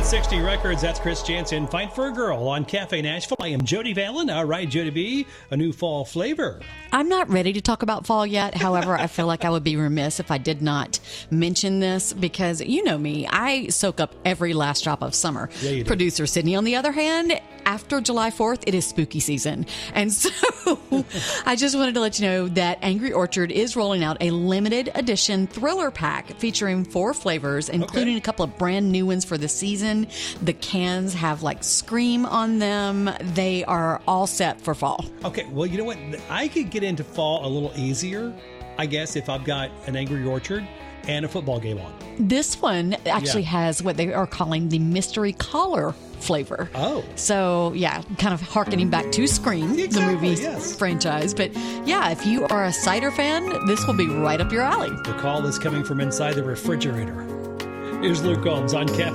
360 Records, that's Chris Jansen. Fight for a Girl on Cafe Nashville. I am Jody Valen. All right, Jody B, a new fall flavor. I'm not ready to talk about fall yet. However, I feel like I would be remiss if I did not mention this because you know me. I soak up every last drop of summer. Yeah, you do. Producer Sydney, on the other hand, after July 4th, it is spooky season. And so I just wanted to let you know that Angry Orchard is rolling out a limited edition thriller pack featuring 4 flavors, including a couple of brand new ones for the season. The cans have like Scream on them. They are all set for fall. Okay, well, you know what? I could get into fall a little easier, I guess, if I've got an Angry Orchard and a football game on. This one actually has what they are calling the mystery collar flavor. Oh. So, yeah, kind of hearkening back to Scream, the movie franchise. But, yeah, if you are a cider fan, this will be right up your alley. The call is coming from inside the refrigerator. Here's Luke Combs on Cafe